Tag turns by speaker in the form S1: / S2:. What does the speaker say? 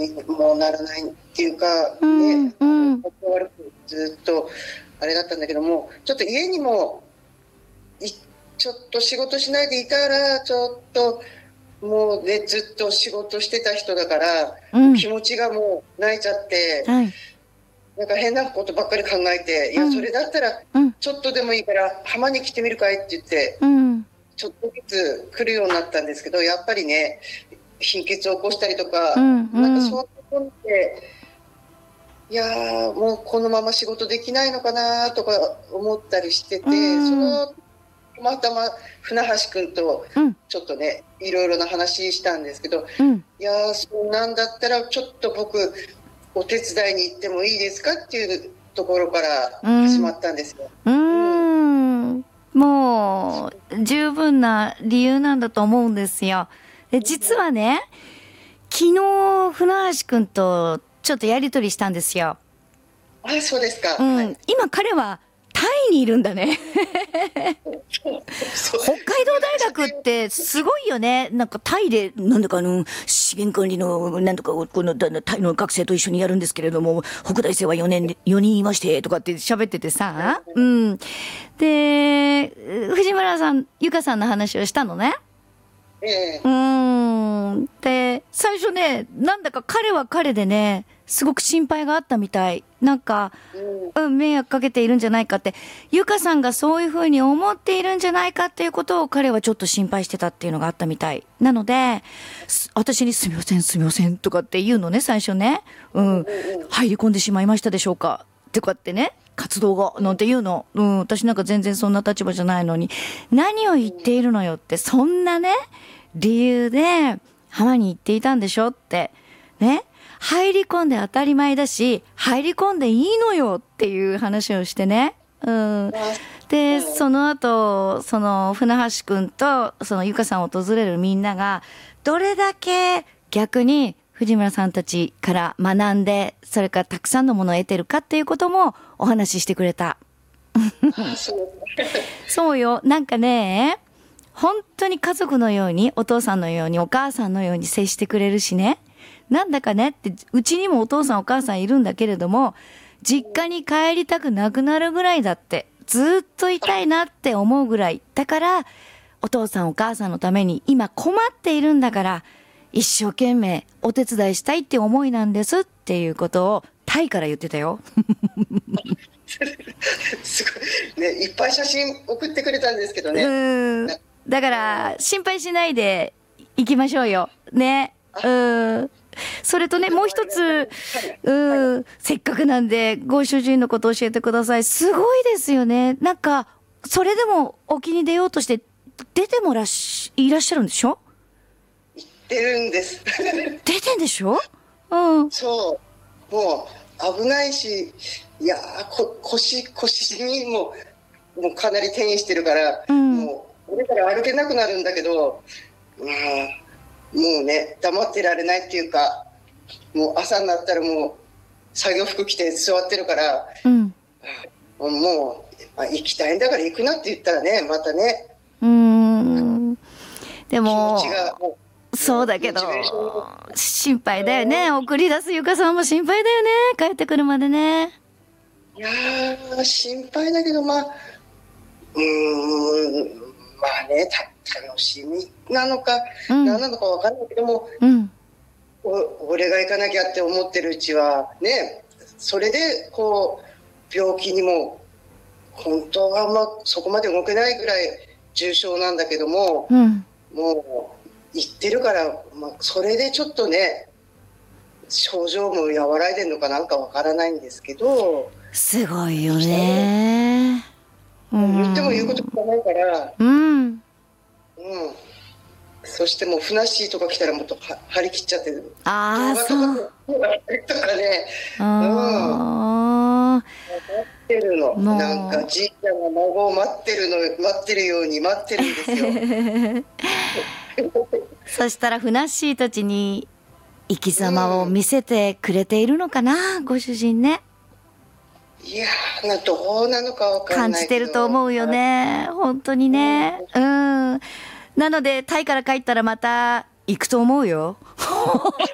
S1: もうならないっていうか、ね、悪くずっとあれだったんだけども、ちょっと家にもちょっと仕事しないでいたら、ちょっともうね、ずっと仕事してた人だから、気持ちがもう泣いちゃって、なんか変なことばっかり考えて、いや、それだったらちょっとでもいいから浜に来てみるかいって言って、ちょっとずつ来るようになったんですけど、やっぱりね、貧血を起こしたりとか、なんかそう思って、いやー、もうこのまま仕事できないのかなとか思ったりしてて、たまたま船橋くんとちょっとね、いろいろな話したんですけど、いやー、そうなんだったらちょっと僕お手伝いに行ってもいいですかっていうところから始まったんですよ。
S2: もう十分な理由なんだと思うんですよ。で、実はね、昨日船橋くんとちょっとやり取りしたんですよ。
S1: あ、そうですか。
S2: 今彼はタイにいるんだね。北海道大学ってすごいよね。なんかタイでなんだか資源管理のなんとかこのタイの学生と一緒にやるんですけれども、北大生は4人いましてとかって喋っててさ、で藤村さん、ゆかさんの話をしたのね。で最初ね、なんだか彼は彼でね、すごく心配があったみたい。なんか、迷惑かけているんじゃないかって、ゆかさんがそういうふうに思っているんじゃないかっていうことを彼はちょっと心配してたっていうのがあったみたい。なので、私にすみませんとかって言うのね、最初ね。入り込んでしまいましたでしょうかとかってね、活動がなんて言うの。私なんか全然そんな立場じゃないのに、何を言っているのよって、そんなね、理由で浜に行っていたんでしょってね、入り込んで当たり前だし、入り込んでいいのよっていう話をしてね。で、その後、その船橋くんとそのゆかさんを訪れるみんながどれだけ逆に藤村さんたちから学んで、それからたくさんのものを得てるかっていうこともお話ししてくれた。そうよ。なんかね、本当に家族のように、お父さんのように、お母さんのように接してくれるしね。なんだかねって、うちにもお父さんお母さんいるんだけれども、実家に帰りたくなくなるぐらいだって、ずっといたいなって思うぐらい。だから、お父さんお母さんのために今困っているんだから、一生懸命お手伝いしたいって思いなんですっていうことをタイから言ってたよ。
S1: すごいね、いっぱい写真送ってくれたんですけどね。
S2: だから心配しないで行きましょうよね。それとね、もう一つ、せっかくなんでご主人のことを教えてください。すごいですよね。なんかそれでも沖に出ようとして出てもいらっしゃるんでしょ？
S1: 行ってるんです。
S2: 出てんでしょ？
S1: そう、もう危ないし、いや腰にもうかなり転移してるから、もう俺から歩けなくなるんだけど、もうね、黙ってられないっていうか、もう朝になったらもう作業服着て座ってるから、もう行きたいんだから行くなって言ったらね、またね。
S2: でも
S1: 気持ちがもう
S2: そうだけど心配だよね。送り出すゆかさんも心配だよね、帰ってくるまでね。
S1: いやー、心配だけど、まあね、楽しみなのか、何なのか分かんないけども、俺が行かなきゃって思ってるうちはね、それでこう病気にも本当はそこまで動けないぐらい重症なんだけども、もう行ってるから、それでちょっとね、症状も和らいでるのかなんか分からないんですけど、
S2: すごいよね。
S1: 言っても言うこと聞かないから、そしてもうふなっしーとか来たらもっと張り切っちゃってる。そうとかね、待ってるの。なんかじいちゃんが孫を待ってるように待ってるんですよ。
S2: そしたらふなっしーたちに生き様を見せてくれているのかな、ご主人ね。
S1: いやー、どうなのかわかんないけど、感じ
S2: てると思うよね、本当にね。なのでタイから帰ったらまた行くと思うよ。